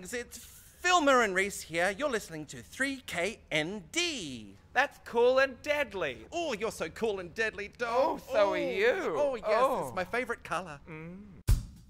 darlings. It's Filmer and Reese here. You're listening to 3KND. That's cool and deadly. Oh, you're so cool and deadly, dog. Oh, so are you. Oh, yes, Oh. it's my favorite color.